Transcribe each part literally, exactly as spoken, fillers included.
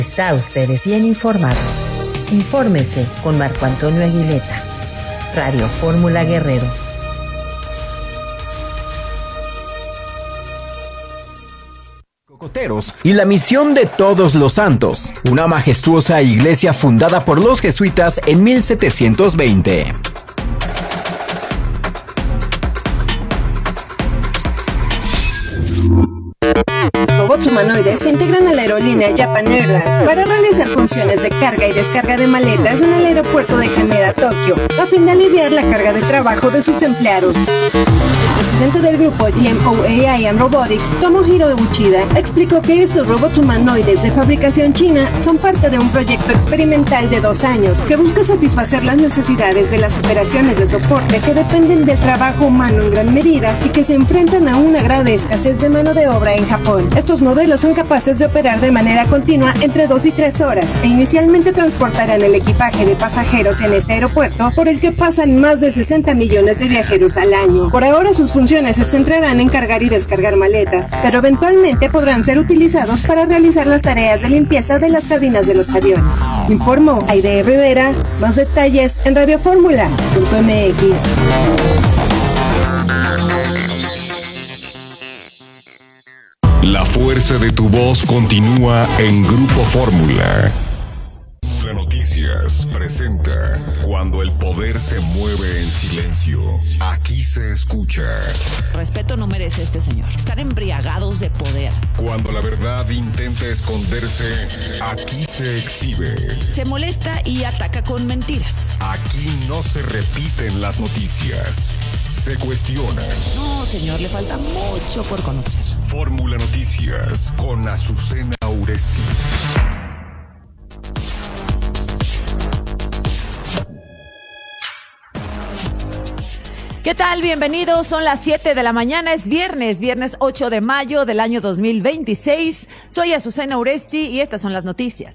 Está usted bien informado. Infórmese con Marco Antonio Aguileta. Radio Fórmula Guerrero. Cocoteros y la misión de Todos los Santos, una majestuosa iglesia fundada por los jesuitas en mil setecientos veinte. Robots humanoides se integran a la aerolínea Japan Airlines para realizar funciones de carga y descarga de maletas en el aeropuerto de Haneda, Tokio, a fin de aliviar la carga de trabajo de sus empleados. El presidente del grupo G M O A I and Robotics, Tomohiro Uchida, explicó que estos robots humanoides de fabricación china son parte de un proyecto experimental de dos años que busca satisfacer las necesidades de las operaciones de soporte que dependen del trabajo humano en gran medida y que se enfrentan a una grave escasez de mano de obra en Japón. Estos modelos son capaces de operar de manera continua entre dos y tres horas e inicialmente transportarán el equipaje de pasajeros en este aeropuerto por el que pasan más de sesenta millones de viajeros al año. Por ahora sus funciones se centrarán en cargar y descargar maletas, pero eventualmente podrán ser utilizados para realizar las tareas de limpieza de las cabinas de los aviones. Informó Aide Rivera. Más detalles en radio fórmula punto m x. La fuerza de tu voz continúa en Grupo Fórmula. La Noticias presenta Cuando el poder se mueve en silencio. Aquí se escucha. Respeto no merece este señor. Están embriagados de poder. Cuando la verdad intenta esconderse, aquí se exhibe. Se molesta y ataca con mentiras. Aquí no se repiten las noticias. Se cuestiona. No, señor, le falta mucho por conocer. Fórmula Noticias con Azucena Uresti. ¿Qué tal? Bienvenidos, son las siete de la mañana, es viernes, viernes ocho de mayo del año dos mil veintiséis. Soy Azucena Uresti y estas son las noticias.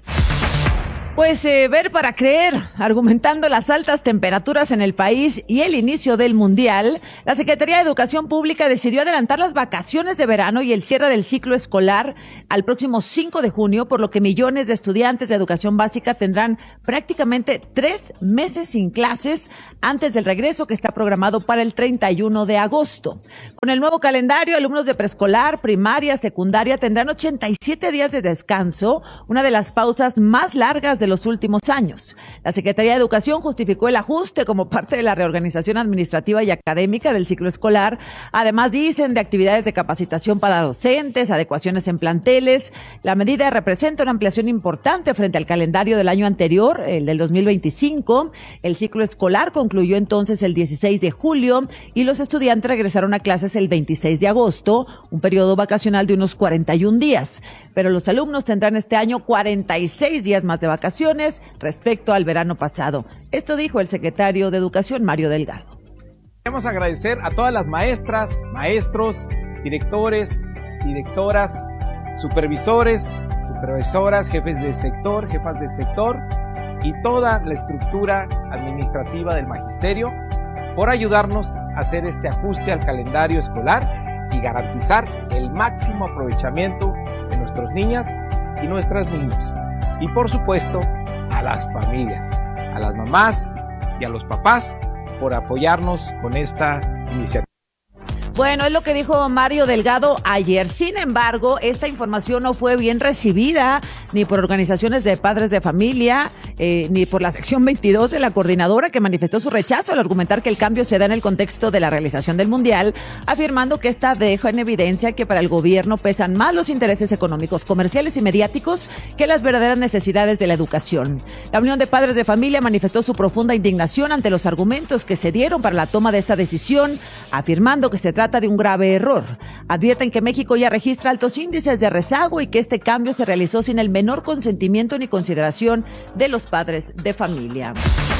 Pues eh, ver para creer, argumentando las altas temperaturas en el país y el inicio del Mundial, la Secretaría de Educación Pública decidió adelantar las vacaciones de verano y el cierre del ciclo escolar al próximo cinco de junio, por lo que millones de estudiantes de educación básica tendrán prácticamente tres meses sin clases antes del regreso que está programado para el treinta y uno de agosto. Con el nuevo calendario, alumnos de preescolar, primaria, secundaria tendrán ochenta y siete días de descanso, una de las pausas más largas de los últimos años. La Secretaría de Educación justificó el ajuste como parte de la reorganización administrativa y académica del ciclo escolar. Además, dicen, de actividades de capacitación para docentes, adecuaciones en planteles. La medida representa una ampliación importante frente al calendario del año anterior, el del dos mil veinticinco. El ciclo escolar concluyó entonces el dieciséis de julio y los estudiantes regresaron a clases el veintiséis de agosto, un periodo vacacional de unos cuarenta y un días. Pero los alumnos tendrán este año cuarenta y seis días más de vacaciones respecto al verano pasado. Esto dijo el secretario de Educación, Mario Delgado. Queremos agradecer a todas las maestras, maestros, directores, directoras, supervisores, supervisoras, jefes de sector, jefas de sector y toda la estructura administrativa del magisterio por ayudarnos a hacer este ajuste al calendario escolar y garantizar el máximo aprovechamiento de nuestras niñas y nuestros niños. Y por supuesto, a las familias, a las mamás y a los papás por apoyarnos con esta iniciativa. Bueno, es lo que dijo Mario Delgado ayer. Sin embargo, esta información no fue bien recibida ni por organizaciones de padres de familia, eh, ni por la sección veintidós de la coordinadora, que manifestó su rechazo al argumentar que el cambio se da en el contexto de la realización del Mundial, afirmando que esta deja en evidencia que para el gobierno pesan más los intereses económicos, comerciales y mediáticos que las verdaderas necesidades de la educación. La Unión de Padres de Familia manifestó su profunda indignación ante los argumentos que se dieron para la toma de esta decisión, afirmando que se trata de un grave error. Advierten que México ya registra altos índices de rezago y que este cambio se realizó sin el menor consentimiento ni consideración de los padres de familia.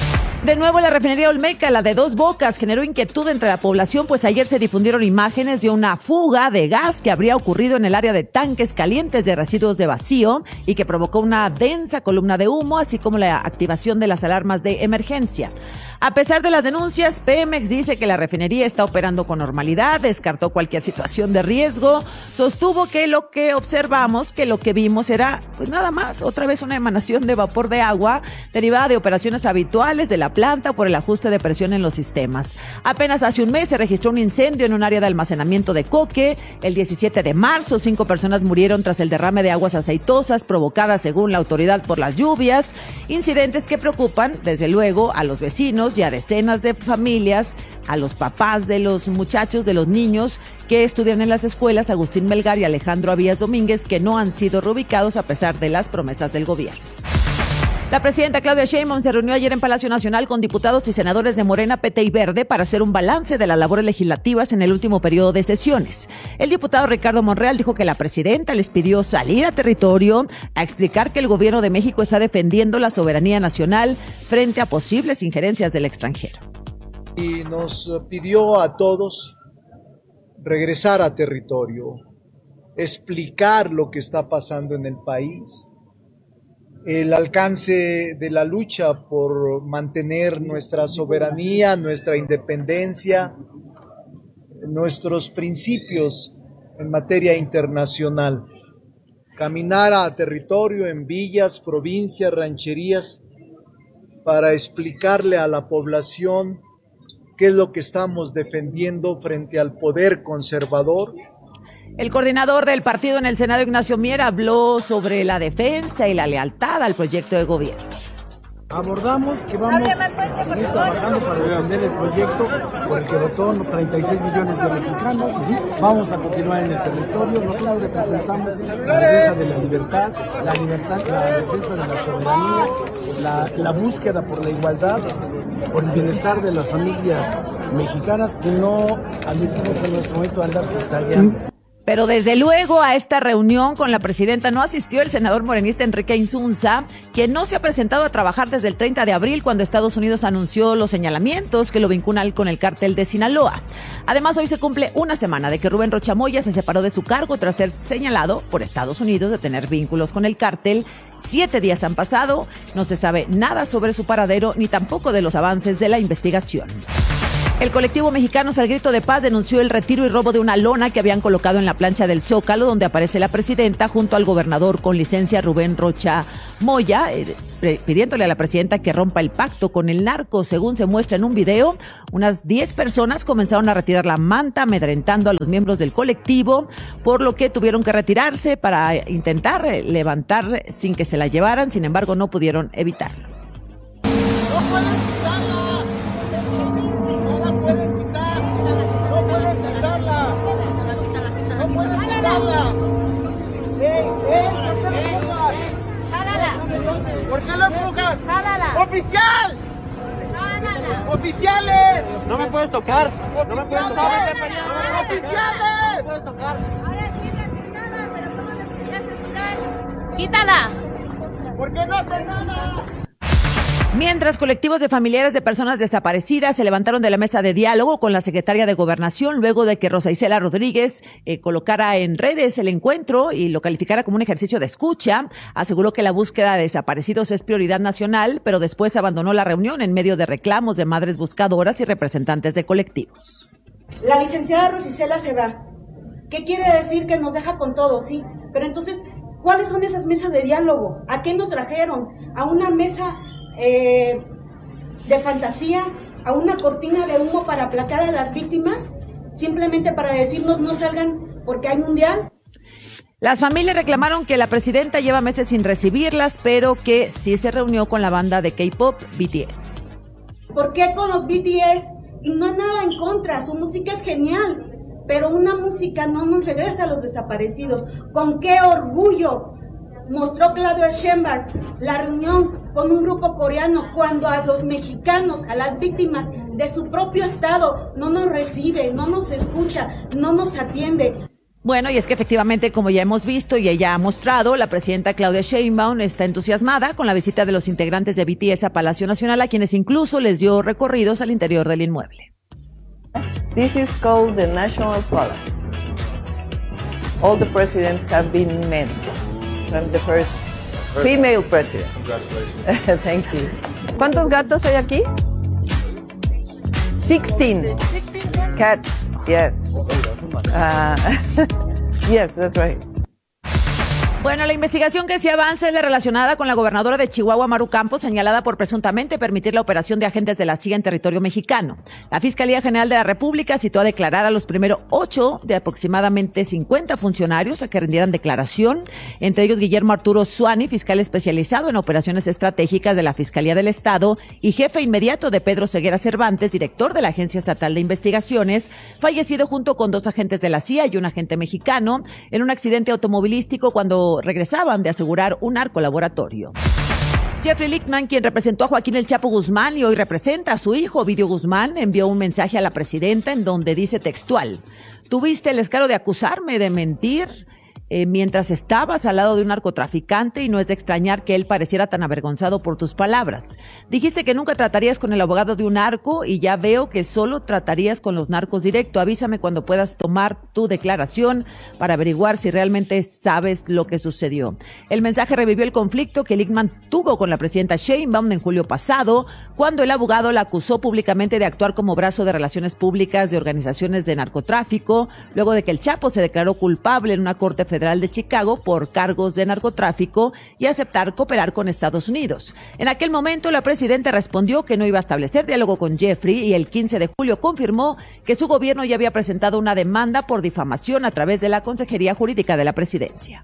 De nuevo, la refinería Olmeca, la de Dos Bocas, generó inquietud entre la población, pues ayer se difundieron imágenes de una fuga de gas que habría ocurrido en el área de tanques calientes de residuos de vacío y que provocó una densa columna de humo, así como la activación de las alarmas de emergencia. A pesar de las denuncias, Pemex dice que la refinería está operando con normalidad, descartó cualquier situación de riesgo, sostuvo que lo que observamos, que lo que vimos era pues nada más, otra vez una emanación de vapor de agua derivada de operaciones habituales de la planta por el ajuste de presión en los sistemas. Apenas hace un mes se registró un incendio en un área de almacenamiento de coque. El diecisiete de marzo, cinco personas murieron tras el derrame de aguas aceitosas provocadas, según la autoridad, por las lluvias. Incidentes que preocupan, desde luego, a los vecinos y a decenas de familias, a los papás de los muchachos, de los niños que estudian en las escuelas Agustín Melgar y Alejandro Avías Domínguez, que no han sido reubicados a pesar de las promesas del gobierno. La presidenta Claudia Sheinbaum se reunió ayer en Palacio Nacional con diputados y senadores de Morena, P T y Verde para hacer un balance de las labores legislativas en el último periodo de sesiones. El diputado Ricardo Monreal dijo que la presidenta les pidió salir a territorio a explicar que el gobierno de México está defendiendo la soberanía nacional frente a posibles injerencias del extranjero. Y nos pidió a todos regresar a territorio, explicar lo que está pasando en el país, el alcance de la lucha por mantener nuestra soberanía, nuestra independencia, nuestros principios en materia internacional. Caminar a territorio en villas, provincias, rancherías, para explicarle a la población qué es lo que estamos defendiendo frente al poder conservador. El coordinador del partido en el Senado, Ignacio Mier, habló sobre la defensa y la lealtad al proyecto de gobierno. Abordamos que vamos a seguir trabajando para defender el proyecto por el que votó treinta y seis millones de mexicanos. Vamos a continuar en el territorio. Nosotros representamos la defensa de la libertad, la libertad, la defensa de la soberanía, la, la búsqueda por la igualdad, por el bienestar de las familias mexicanas, que no admitimos en nuestro momento andar zigzagueando. Pero desde luego a esta reunión con la presidenta no asistió el senador morenista Enrique Insunza, quien no se ha presentado a trabajar desde el treinta de abril, cuando Estados Unidos anunció los señalamientos que lo vinculan con el cártel de Sinaloa. Además, hoy se cumple una semana de que Rubén Rocha Moya se separó de su cargo tras ser señalado por Estados Unidos de tener vínculos con el cártel. Siete días han pasado, no se sabe nada sobre su paradero ni tampoco de los avances de la investigación. El colectivo Mexicanos al Grito de Paz denunció el retiro y robo de una lona que habían colocado en la plancha del Zócalo, donde aparece la presidenta junto al gobernador con licencia Rubén Rocha Moya, eh, pidiéndole a la presidenta que rompa el pacto con el narco. Según se muestra en un video, unas diez personas comenzaron a retirar la manta, amedrentando a los miembros del colectivo, por lo que tuvieron que retirarse para intentar levantar sin que se la llevaran. Sin embargo, no pudieron evitarlo. ¡No pueden quitarla! ¡No la pueden quitar! ¡No pueden quitarla! ¡No pueden quitarla! ¡Ey, ey! ¿Por qué lo empujas? ¡Jálala! ¿Por qué lo empujas? ¡Jálala! ¡Oficial! ¡Jálala! ¡Oficiales! No me puedes tocar. No me puedes tocar. ¡Oficiales! No me puedes tocar. Ahora sí es asignada, pero ¿cómo le explicaste tocar? ¡Quítala! ¿Por qué no haces nada? Mientras colectivos de familiares de personas desaparecidas se levantaron de la mesa de diálogo con la secretaria de Gobernación luego de que Rosa Isela Rodríguez eh, colocara en redes el encuentro y lo calificara como un ejercicio de escucha, aseguró que la búsqueda de desaparecidos es prioridad nacional, pero después abandonó la reunión en medio de reclamos de madres buscadoras y representantes de colectivos. La licenciada Rosa Isela se va. ¿Qué quiere decir? Que nos deja con todo, sí. Pero entonces, ¿cuáles son esas mesas de diálogo? ¿A qué nos trajeron? ¿A una mesa Eh, de fantasía, a una cortina de humo para aplacar a las víctimas, simplemente para decirnos no salgan porque hay mundial? Las familias reclamaron que la presidenta lleva meses sin recibirlas, pero que sí se reunió con la banda de K-pop B T S. ¿Por qué con los B T S? Y no hay nada en contra, su música es genial, pero una música no nos regresa a los desaparecidos. ¿Con qué orgullo mostró Claudia Sheinbaum la reunión con un grupo coreano cuando a los mexicanos, a las víctimas de su propio estado, no nos recibe, no nos escucha, no nos atiende? Bueno, y es que efectivamente, como ya hemos visto y ella ha mostrado, la presidenta Claudia Sheinbaum está entusiasmada con la visita de los integrantes de B T S a Palacio Nacional, a quienes incluso les dio recorridos al interior del inmueble. This is called the National Palace. All the presidents have been men. I'm the first female president. Congratulations. Thank you. ¿Cuántos gatos hay aquí? sixteen cats, yes. Uh, yes, that's right. Bueno, la investigación que sí avanza es la relacionada con la gobernadora de Chihuahua, Maru Campos, señalada por presuntamente permitir la operación de agentes de la C I A en territorio mexicano. La Fiscalía General de la República citó a declarar a los primeros ocho de aproximadamente cincuenta funcionarios a que rindieran declaración, entre ellos Guillermo Arturo Suani, fiscal especializado en operaciones estratégicas de la Fiscalía del Estado y jefe inmediato de Pedro Ceguera Cervantes, director de la Agencia Estatal de Investigaciones, fallecido junto con dos agentes de la C I A y un agente mexicano en un accidente automovilístico cuando regresaban de asegurar un narcolaboratorio. Jeffrey Lichtman, quien representó a Joaquín El Chapo Guzmán y hoy representa a su hijo Ovidio Guzmán, envió un mensaje a la presidenta en donde dice textual: tuviste el descaro de acusarme de mentir eh, mientras estabas al lado de un narcotraficante y no es de extrañar que él pareciera tan avergonzado por tus palabras. Dijiste que nunca tratarías con el abogado de un narco y ya veo que solo tratarías con los narcos directo. Avísame cuando puedas tomar tu declaración para averiguar si realmente sabes lo que sucedió. El mensaje revivió el conflicto que Lichtman tuvo con la presidenta Sheinbaum en julio pasado, cuando el abogado la acusó públicamente de actuar como brazo de relaciones públicas de organizaciones de narcotráfico, luego de que el Chapo se declaró culpable en una corte federal de Chicago por cargos de narcotráfico y aceptar cooperar con Estados Unidos. En aquel momento, la presidenta respondió que no iba a establecer diálogo con Jeffrey y el quince de julio confirmó que su gobierno ya había presentado una demanda por difamación a través de la Consejería Jurídica de la Presidencia.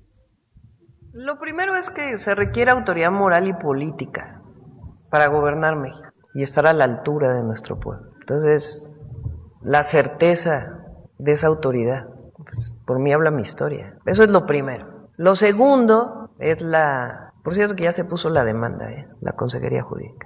Lo primero es que se requiere autoridad moral y política para gobernar México y estar a la altura de nuestro pueblo. Entonces, la certeza de esa autoridad, pues, por mí habla mi historia. Eso es lo primero. Lo segundo es la... Por cierto que ya se puso la demanda, ¿eh? La Consejería Jurídica.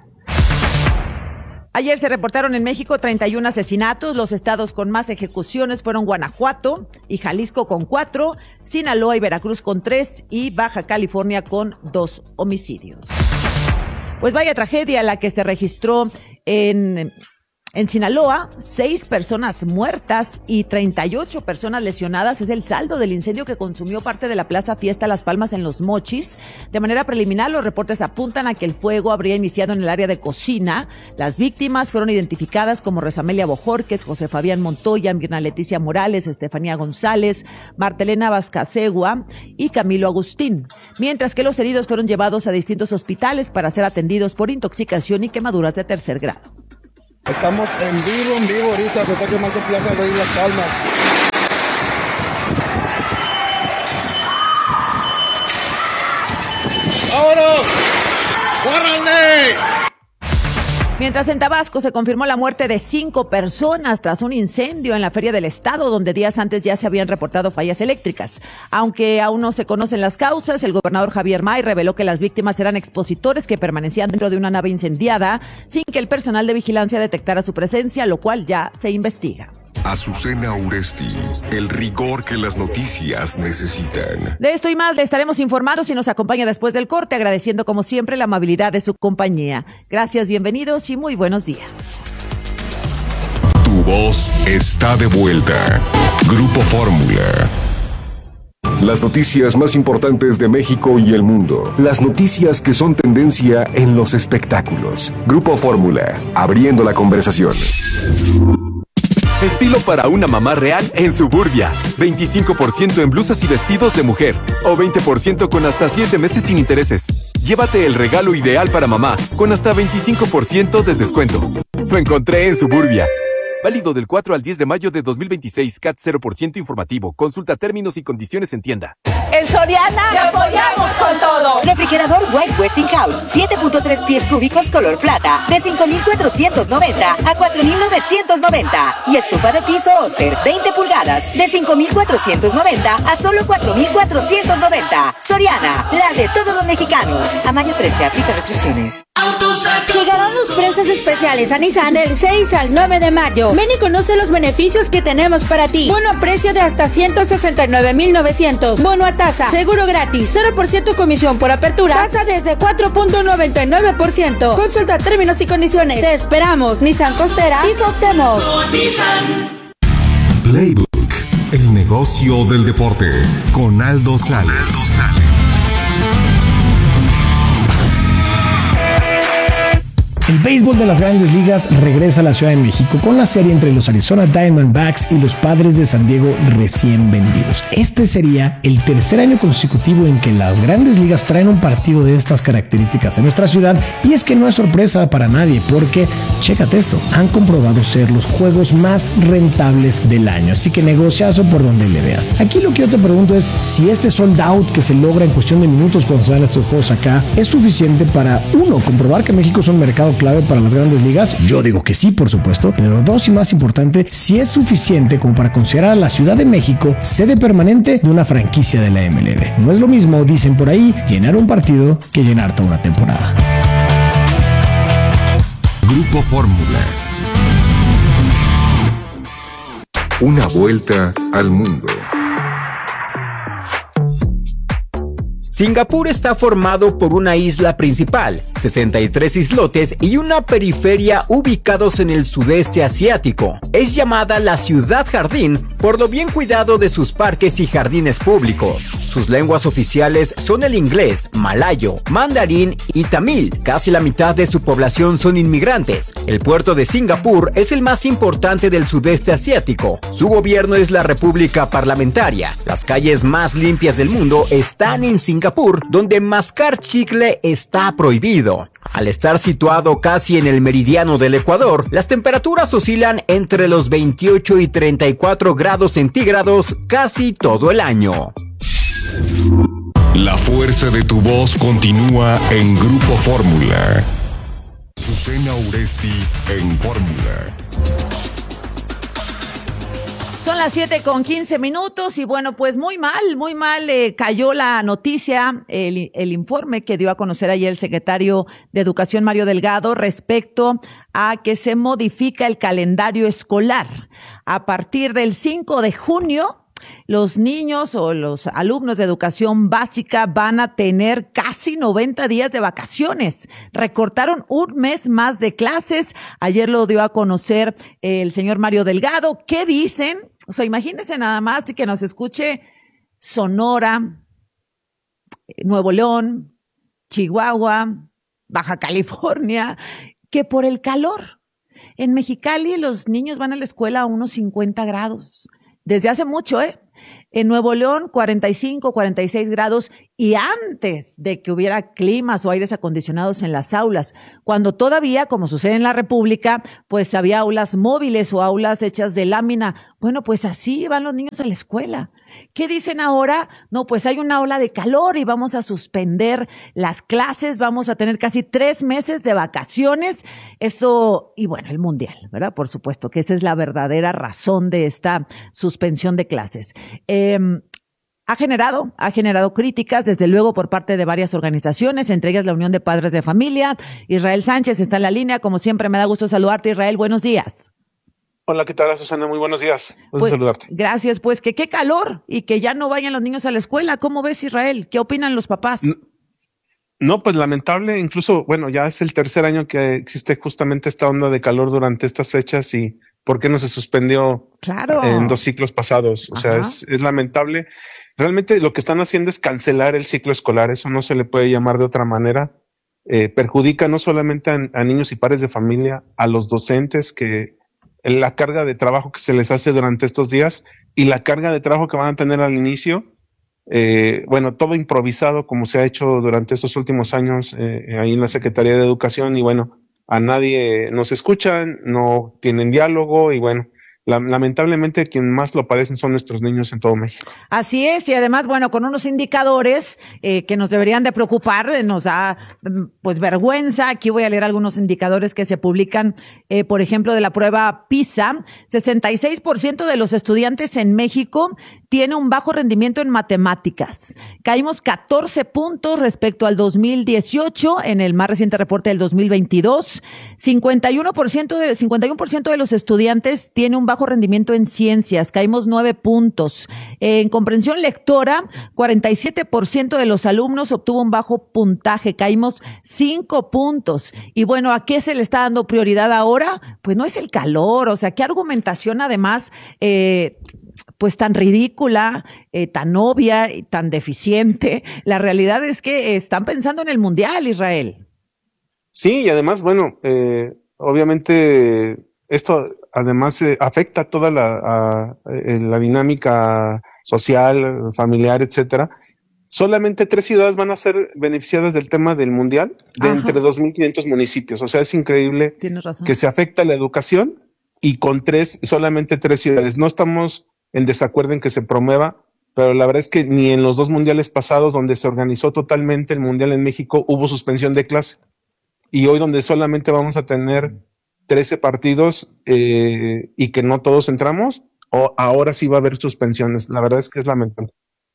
Ayer se reportaron en México treinta y uno asesinatos. Los estados con más ejecuciones fueron Guanajuato y Jalisco con cuatro, Sinaloa y Veracruz con tres y Baja California con dos homicidios. Pues vaya tragedia la que se registró en... En Sinaloa, seis personas muertas y treinta y ocho personas lesionadas es el saldo del incendio que consumió parte de la Plaza Fiesta Las Palmas en Los Mochis. De manera preliminar, los reportes apuntan a que el fuego habría iniciado en el área de cocina. Las víctimas fueron identificadas como Rosamelia Bojorques, José Fabián Montoya, Mirna Leticia Morales, Estefanía González, Martelena Vascasegua y Camilo Agustín. Mientras que los heridos fueron llevados a distintos hospitales para ser atendidos por intoxicación y quemaduras de tercer grado. Estamos en vivo, en vivo ahorita, se está quemando Plaza de Las Palmas. ¡Vámonos! ¡Córranle! Mientras en Tabasco se confirmó la muerte de cinco personas tras un incendio en la Feria del Estado, donde días antes ya se habían reportado fallas eléctricas. Aunque aún no se conocen las causas, el gobernador Javier May reveló que las víctimas eran expositores que permanecían dentro de una nave incendiada sin que el personal de vigilancia detectara su presencia, lo cual ya se investiga. Azucena Uresti, el rigor que las noticias necesitan. De esto y más le estaremos informando si nos acompaña después del corte, agradeciendo como siempre la amabilidad de su compañía. Gracias, bienvenidos y muy buenos días. Tu voz está de vuelta. Grupo Fórmula. Las noticias más importantes de México y el mundo. Las noticias que son tendencia en los espectáculos. Grupo Fórmula, abriendo la conversación. Estilo para una mamá real en Suburbia. veinticinco por ciento en blusas y vestidos de mujer. O veinte por ciento con hasta siete meses sin intereses. Llévate el regalo ideal para mamá con hasta veinticinco por ciento de descuento. Lo encontré en Suburbia. Válido del cuatro al diez de mayo de dos mil veintiséis. C A T cero por ciento informativo. Consulta términos y condiciones en tienda. En Soriana te apoyamos con todo. Refrigerador White Westinghouse, siete punto tres pies cúbicos color plata, de cinco mil cuatrocientos noventa a cuatro mil novecientos noventa. Y estufa de piso Oster, veinte pulgadas, de cinco mil cuatrocientos noventa a solo cuatro mil cuatrocientos noventa. Soriana, la de todos los mexicanos. A mayo trece, aplica restricciones. Llegarán los precios especiales a Nissan del seis al nueve de mayo. Ven y conoce los beneficios que tenemos para ti. Bono a precio de hasta ciento sesenta y nueve mil novecientos. Bono a tasa. Seguro gratis. cero por ciento comisión por apertura. Tasa desde cuatro punto noventa y nueve por ciento. Consulta términos y condiciones. Te esperamos. Nissan Costera y Cuauhtémoc. Playbook, el negocio del deporte. Con Aldo Sales. El béisbol de las Grandes Ligas regresa a la Ciudad de México con la serie entre los Arizona Diamondbacks y los Padres de San Diego recién vendidos. Este sería el tercer año consecutivo en que las Grandes Ligas traen un partido de estas características en nuestra ciudad, y es que no es sorpresa para nadie porque, chécate esto, han comprobado ser los juegos más rentables del año, así que negociazo por donde le veas. Aquí lo que yo te pregunto es si este sold out que se logra en cuestión de minutos cuando se dan estos juegos acá es suficiente para, uno, comprobar que México es un mercado clave para las Grandes Ligas. Yo digo que sí, por supuesto, pero dos, y más importante, si es suficiente como para considerar a la Ciudad de México sede permanente de una franquicia de la M L B. No es lo mismo, dicen por ahí, llenar un partido que llenar toda una temporada. Grupo Fórmula. Una vuelta al mundo. Singapur está formado por una isla principal, sesenta y tres islotes y una periferia ubicados en el sudeste asiático. Es llamada la ciudad jardín por lo bien cuidado de sus parques y jardines públicos. Sus lenguas oficiales son el inglés, malayo, mandarín y tamil. Casi la mitad de su población son inmigrantes. El puerto de Singapur es el más importante del sudeste asiático. Su gobierno es la República Parlamentaria. Las calles más limpias del mundo están en Singapur, donde mascar chicle está prohibido. Al estar situado casi en el meridiano del Ecuador, las temperaturas oscilan entre los veintiocho y treinta y cuatro grados centígrados casi todo el año. La fuerza de tu voz continúa en Grupo Fórmula. Azucena Uresti en Fórmula. Son las siete con quince minutos y bueno, pues muy mal, muy mal eh, cayó la noticia, el, el informe que dio a conocer ayer el secretario de Educación, Mario Delgado, respecto a que se modifica el calendario escolar. A partir del cinco de junio, los niños o los alumnos de educación básica van a tener casi noventa días de vacaciones. Recortaron un mes más de clases. Ayer lo dio a conocer el señor Mario Delgado. ¿Qué dicen? O sea, imagínense nada más y que nos escuche Sonora, Nuevo León, Chihuahua, Baja California, que por el calor. En Mexicali los niños van a la escuela a unos cincuenta grados. Desde hace mucho, ¿eh? En Nuevo León, cuarenta y cinco, cuarenta y seis grados, y antes de que hubiera climas o aires acondicionados en las aulas, cuando todavía, como sucede en la República, pues había aulas móviles o aulas hechas de lámina. Bueno, pues así van los niños a la escuela. ¿Qué dicen ahora? No, pues hay una ola de calor y vamos a suspender las clases, vamos a tener casi tres meses de vacaciones. Eso, y bueno, el mundial, ¿verdad? Por supuesto que esa es la verdadera razón de esta suspensión de clases. Eh, ha generado, ha generado críticas, desde luego, por parte de varias organizaciones, entre ellas la Unión de Padres de Familia. Israel Sánchez está en la línea. Como siempre, me da gusto saludarte, Israel. Buenos días. Hola, ¿qué tal, Susana? Muy buenos días. Gusto pues, saludarte. Gracias, pues que qué calor y que ya no vayan los niños a la escuela. ¿Cómo ves, Israel? ¿Qué opinan los papás? No, no, pues lamentable, incluso, bueno, ya es el tercer año que existe justamente esta onda de calor durante estas fechas y ¿por qué no se suspendió claro. en dos ciclos pasados? O Ajá. sea, es, es lamentable. Realmente lo que están haciendo es cancelar el ciclo escolar, eso no se le puede llamar de otra manera. Eh, perjudica no solamente a, a niños y padres de familia, a los docentes que la carga de trabajo que se les hace durante estos días y la carga de trabajo que van a tener al inicio, eh, bueno, todo improvisado como se ha hecho durante estos últimos años eh, ahí en la Secretaría de Educación y bueno, a nadie nos escuchan, no tienen diálogo y bueno, la, lamentablemente quien más lo padecen son nuestros niños en todo México. Así es, y además, bueno, con unos indicadores eh, que nos deberían de preocupar, eh, nos da pues vergüenza. Aquí voy a leer algunos indicadores que se publican, eh, por ejemplo, de la prueba PISA. sesenta y seis por ciento de los estudiantes en México tiene un bajo rendimiento en matemáticas. Caímos catorce puntos respecto al dos mil dieciocho en el más reciente reporte del dos mil veintidós. cincuenta y uno por ciento de, cincuenta y uno por ciento de los estudiantes tiene un bajo rendimiento en ciencias. Caímos nueve puntos. En comprensión lectora, cuarenta y siete por ciento de los alumnos obtuvo un bajo puntaje. Caímos cinco puntos. Y bueno, ¿a qué se le está dando prioridad ahora? Pues no es el calor. O sea, ¿qué argumentación además eh, pues tan ridícula, eh, tan obvia y tan deficiente? La realidad es que están pensando en el mundial, Israel. Sí, y además, bueno, eh, obviamente esto además eh, afecta toda la, a, eh, la dinámica social, familiar, etcétera. Solamente tres ciudades van a ser beneficiadas del tema del mundial de Ajá. entre dos mil quinientos municipios. O sea, es increíble Tienes razón. que se afecta la educación y con tres, solamente tres ciudades. No estamos en desacuerdo en que se promueva, pero la verdad es que ni en los dos mundiales pasados, donde se organizó totalmente el mundial en México, hubo suspensión de clase. Y hoy, donde solamente vamos a tener trece partidos eh, y que no todos entramos, o ahora sí va a haber suspensiones. La verdad es que es lamentable.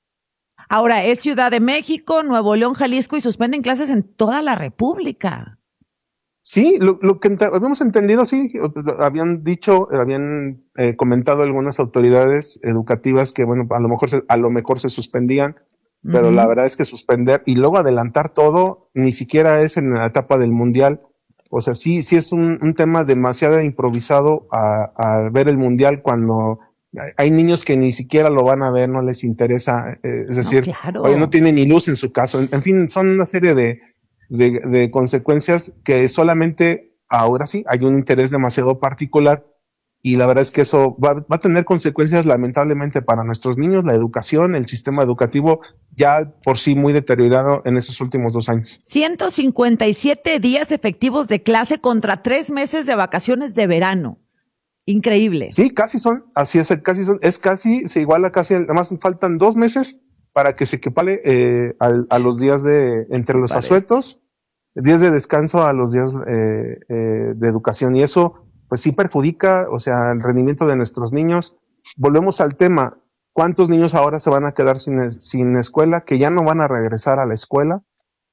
Ahora, es Ciudad de México, Nuevo León, Jalisco y suspenden clases en toda la República. Sí, lo, lo que ent- habíamos entendido, sí, habían dicho, habían eh, comentado algunas autoridades educativas que, bueno, a lo mejor se, a lo mejor se suspendían, pero Ujú. la verdad es que suspender y luego adelantar todo, ni siquiera es en la etapa del mundial. O sea, sí, sí es un, un tema demasiado improvisado a, a ver el mundial cuando hay- hay niños que ni siquiera lo van a ver, no les interesa, eh, es decir, claro. oye, no tiene ni luz en su caso. En, en fin, son una serie de, de, de consecuencias que solamente ahora sí hay un interés demasiado particular y la verdad es que eso va, va a tener consecuencias lamentablemente para nuestros niños, la educación, el sistema educativo ya por sí muy deteriorado en esos últimos dos años. ciento cincuenta y siete días efectivos de clase contra tres meses de vacaciones de verano. Increíble. Sí, casi son, así es, casi son, es casi, se iguala casi, además faltan dos meses para que se equipale eh, al- a, los días de, entre los parece? asuetos, días de descanso a los días eh, eh, de educación y eso pues sí perjudica, o sea, el rendimiento de nuestros niños. Volvemos al tema, ¿cuántos niños ahora se van a quedar sin, es- sin escuela, que ya no van a regresar a la escuela?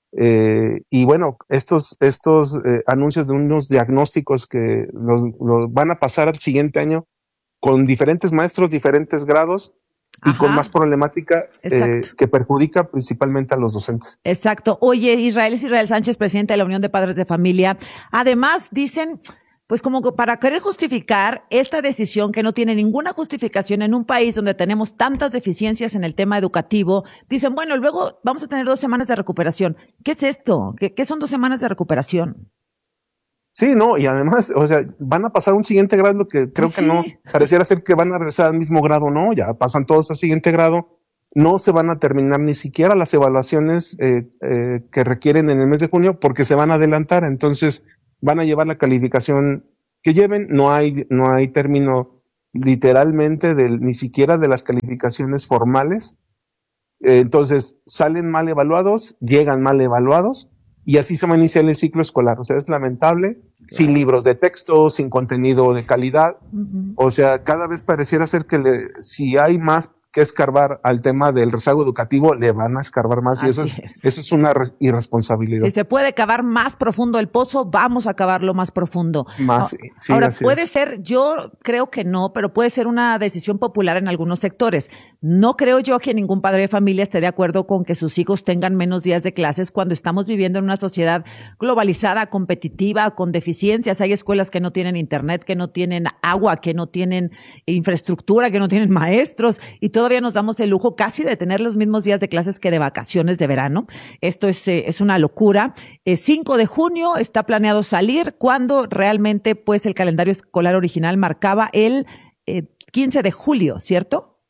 Eh, y bueno, estos, estos eh, anuncios de unos diagnósticos que los, los van a pasar al siguiente año con diferentes maestros, diferentes grados y Ajá. con más problemática eh, Exacto. que perjudica principalmente a los docentes. Exacto. Oye, Israel es Israel Sánchez, presidente de la Unión de Padres de Familia. Además, dicen, pues como que para querer justificar esta decisión que no tiene ninguna justificación en un país donde tenemos tantas deficiencias en el tema educativo, dicen, bueno, luego vamos a tener dos semanas de recuperación. ¿Qué es esto? ¿Qué, qué son dos semanas de recuperación? Sí, no, y además, o sea, van a pasar a un siguiente grado que creo Pues que no, sí. pareciera ser que van a regresar al mismo grado, no, ya pasan todos al siguiente grado, no se van a terminar ni siquiera las evaluaciones eh, eh, que requieren en el mes de junio porque se van a adelantar, entonces van a llevar la calificación que lleven, no hay, no hay término literalmente del, ni siquiera de las calificaciones formales, eh, entonces salen mal evaluados, llegan mal evaluados, y así se va a iniciar el ciclo escolar. O sea, es lamentable, sin libros de texto, sin contenido de calidad. Ujú. O sea, cada vez pareciera ser que le, si hay más que escarbar al tema del rezago educativo, le van a escarbar más. Y eso Así es, es. eso es una re- irresponsabilidad. Si se puede cavar más profundo el pozo, vamos a cavarlo más profundo. Más, Ah, sí, Ahora, así puede es. ser, yo creo que no, pero puede ser una decisión popular en algunos sectores. No creo yo que ningún padre de familia esté de acuerdo con que sus hijos tengan menos días de clases cuando estamos viviendo en una sociedad globalizada, competitiva, con deficiencias. Hay escuelas que no tienen internet, que no tienen agua, que no tienen infraestructura, que no tienen maestros, y todavía nos damos el lujo casi de tener los mismos días de clases que de vacaciones de verano. Esto es, eh, es una locura. El cinco de junio está planeado salir cuando realmente pues el calendario escolar original marcaba el eh, quince de julio, ¿cierto?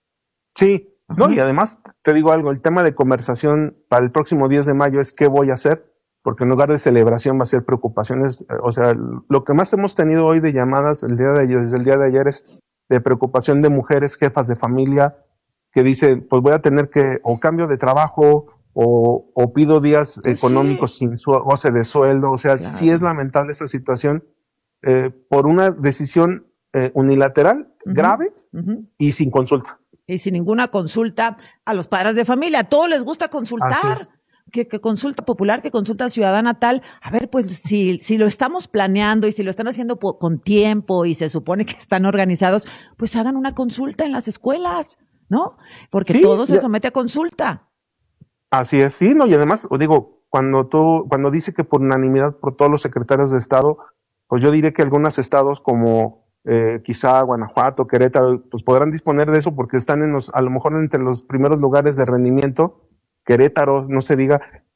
Sí, no, y además te digo algo, el tema de conversación para el próximo diez de mayo es qué voy a hacer, porque en lugar de celebración va a ser preocupaciones, eh, o sea, lo que más hemos tenido hoy de llamadas el día de ayer, desde el día de ayer es de preocupación de mujeres, jefas de familia, que dicen, pues voy a tener que, o cambio de trabajo, o, o pido días Pues económicos sin su, goce de sueldo, o sea, Claro. sí es lamentable esta situación, eh, por una decisión eh, unilateral, Ujú. grave Ujú. y sin consulta. Y sin ninguna consulta a los padres de familia. A todos les gusta consultar. Así es. Que, que consulta popular, que consulta ciudadana tal. A ver, pues si, si lo estamos planeando y si lo están haciendo po- con tiempo y se supone que están organizados, pues hagan una consulta en las escuelas, ¿no? Porque Sí, todo se ya- somete a consulta. Así es, sí, no, y además, os digo, cuando tú, cuando dice que por unanimidad por todos los secretarios de Estado, pues yo diré que algunos estados como eh, quizá Guanajuato, Querétaro, pues podrán disponer de eso porque están en los, a lo mejor entre los primeros lugares de rendimiento, Querétaro, no se diga,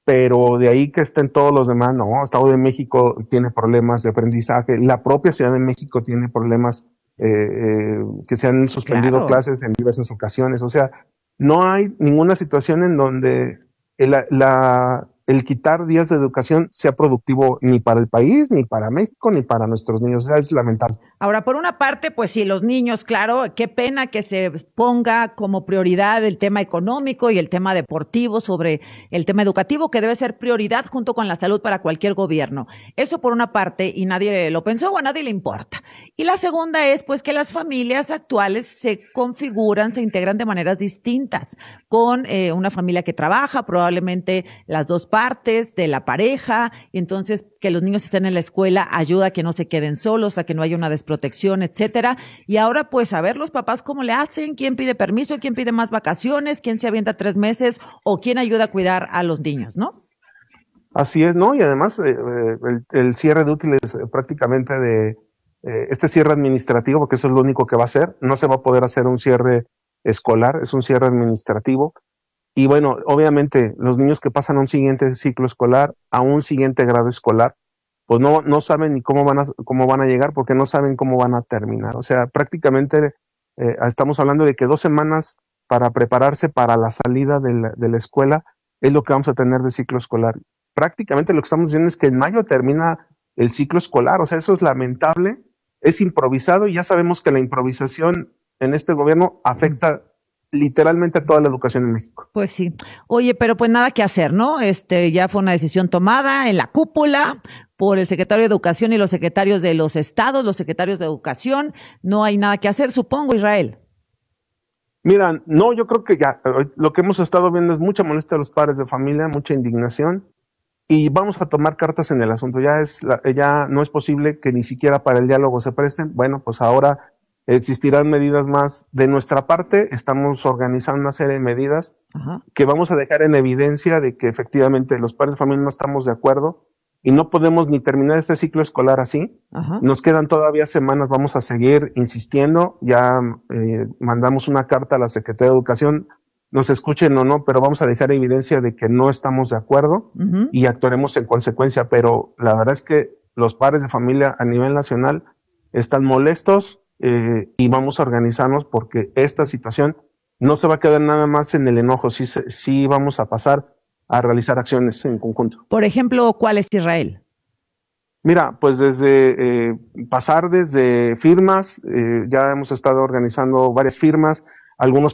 pero de ahí que estén todos los demás, no, Estado de México tiene problemas de aprendizaje, la propia Ciudad de México tiene problemas eh, eh, que se han suspendido Claro. clases en diversas ocasiones, o sea, no hay ninguna situación en donde el, la, el quitar días de educación sea productivo ni para el país, ni para México, ni para nuestros niños, o sea, es lamentable. Ahora, por una parte, pues sí, los niños, claro, qué pena que se ponga como prioridad el tema económico y el tema deportivo sobre el tema educativo, que debe ser prioridad junto con la salud para cualquier gobierno. Eso por una parte, y nadie lo pensó o a nadie le importa. Y la segunda es, pues, que las familias actuales se configuran, se integran de maneras distintas, con eh, una familia que trabaja, probablemente las dos partes de la pareja, y entonces que los niños estén en la escuela ayuda a que no se queden solos, a que no haya una desprotección, etcétera. Y ahora, pues, a ver los papás cómo le hacen, quién pide permiso, quién pide más vacaciones, quién se avienta tres meses o quién ayuda a cuidar a los niños, ¿no? Así es, ¿no? Y además eh, el, el cierre de útiles eh, prácticamente de eh, este cierre administrativo, porque eso es lo único que va a hacer, no se va a poder hacer un cierre escolar, es un cierre administrativo. Y bueno, obviamente los niños que pasan a un siguiente ciclo escolar, a un siguiente grado escolar, pues no, no saben ni cómo van a, cómo van a llegar porque no saben cómo van a terminar. O sea, prácticamente eh, estamos hablando de que dos semanas para prepararse para la salida de la, de la escuela es lo que vamos a tener de ciclo escolar. Prácticamente lo que estamos viendo es que en mayo termina el ciclo escolar. O sea, eso es lamentable, es improvisado y ya sabemos que la improvisación en este gobierno afecta literalmente a toda la educación en México. Pues sí. Oye, pero pues nada que hacer, ¿no? Este, ya fue una decisión tomada en la cúpula por el secretario de Educación y los secretarios de los estados, los secretarios de Educación. No hay nada que hacer, supongo, Israel. Mira, no, yo creo que ya lo que hemos estado viendo es mucha molestia a los padres de familia, mucha indignación y vamos a tomar cartas en el asunto. Ya es, la, ya no es posible que ni siquiera para el diálogo se presten. Bueno, pues ahora existirán medidas más de nuestra parte. Estamos organizando una serie de medidas Ajá. que vamos a dejar en evidencia de que efectivamente los padres de familia no estamos de acuerdo y no podemos ni terminar este ciclo escolar así. Ajá. Nos quedan todavía semanas, vamos a seguir insistiendo. Ya eh, mandamos una carta a la Secretaría de Educación, nos escuchen o no, pero vamos a dejar evidencia de que no estamos de acuerdo uh-huh. y actuaremos en consecuencia. Pero la verdad es que los padres de familia a nivel nacional están molestos. Eh, y vamos a organizarnos porque esta situación no se va a quedar nada más en el enojo, sí, sí vamos a pasar a realizar acciones en conjunto. Por ejemplo, ¿cuál es Israel? Mira, pues desde eh, pasar desde firmas, eh, ya hemos estado organizando varias firmas, algunos